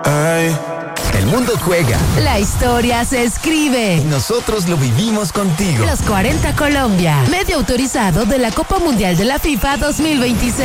Ay. El mundo juega. La historia se escribe. Y nosotros lo vivimos contigo. Los 40 Colombia. Medio autorizado de la Copa Mundial de la FIFA 2026.